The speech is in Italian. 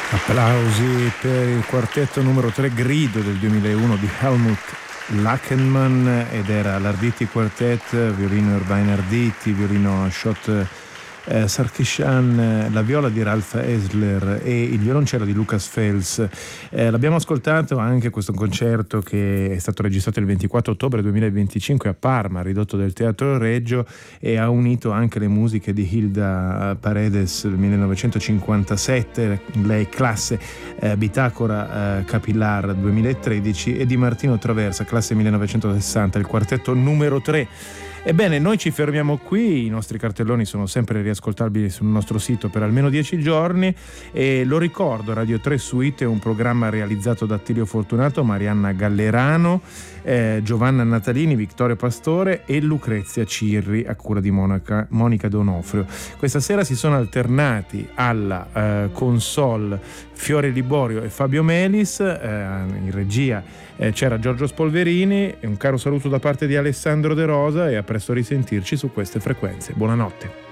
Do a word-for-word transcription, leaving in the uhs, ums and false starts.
Applausi per il quartetto numero tre Grido del duemilauno di Helmut Lachenmann, ed era l'Arditi Quartet, violino Irvine Arditi, violino Shot eh, Sarkisyan, la viola di Ralph Esler e il violoncello di Lucas Fels. Eh, l'abbiamo ascoltato anche questo concerto che è stato registrato il ventiquattro ottobre duemilaventicinque a Parma, ridotto del Teatro Reggio, e ha unito anche le musiche di Hilda Paredes del millenovecentocinquantasette, lei classe eh, Bitacora eh, Capillar duemilatredici, e di Martino Traversa, classe millenovecentosessanta, il quartetto numero tre. Ebbene, noi ci fermiamo qui, i nostri cartelloni sono sempre riascoltabili sul nostro sito per almeno dieci giorni, e lo ricordo, Radio tre Suite è un programma realizzato da Attilio Fortunato, Marianna Gallerano, eh, Giovanna Natalini, Vittorio Pastore e Lucrezia Cirri, a cura di Monica, Monica Donofrio. Questa sera si sono alternati alla eh, console Fiore Liborio e Fabio Melis, eh, in regia eh, c'era Giorgio Spolverini, e un caro saluto da parte di Alessandro De Rosa, e a presto risentirci su queste frequenze. Buonanotte.